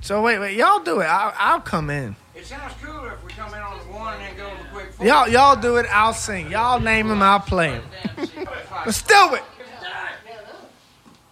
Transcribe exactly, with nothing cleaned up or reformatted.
So wait, wait, y'all do it. I'll, I'll come in. It sounds cooler if we come in on the one and then go on the quick four. Y'all, y'all do it. I'll sing. Y'all name them. I'll play them. Let's do it.